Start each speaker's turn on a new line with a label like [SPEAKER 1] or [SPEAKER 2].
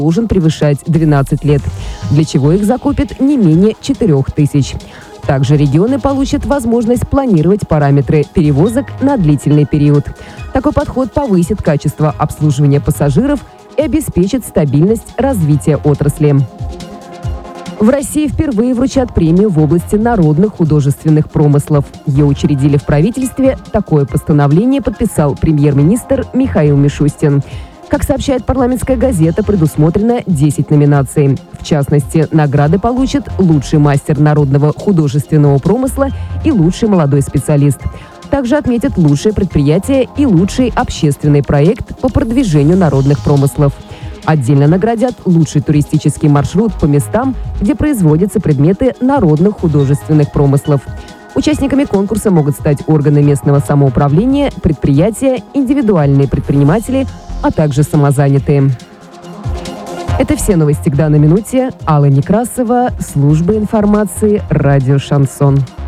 [SPEAKER 1] должен превышать 12 лет, для чего их закупят не менее 4000. Также регионы получат возможность планировать параметры перевозок на длительный период. Такой подход повысит качество обслуживания пассажиров и обеспечит стабильность развития отрасли. В России впервые вручат премию в области народных художественных промыслов. Ее учредили в правительстве. Такое постановление подписал премьер-министр Михаил Мишустин. Как сообщает парламентская газета, предусмотрено 10 номинаций. В частности, награды получат лучший мастер народного художественного промысла и лучший молодой специалист. Также отметят лучшее предприятие и лучший общественный проект по продвижению народных промыслов. Отдельно наградят лучший туристический маршрут по местам, где производятся предметы народных художественных промыслов. Участниками конкурса могут стать органы местного самоуправления, предприятия, индивидуальные предприниматели, а также самозанятые. Это все новости к данной минуте. Алла Некрасова, служба информации, радио «Шансон».